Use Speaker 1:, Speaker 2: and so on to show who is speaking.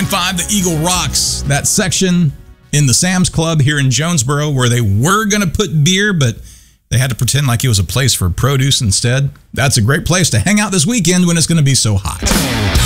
Speaker 1: 101.5, the Eagle Rocks, that section in the Sam's Club here in Jonesboro where they were going to put beer, but they had to pretend like it was a place for produce instead. That's a great place to hang out this weekend when it's going to be so hot.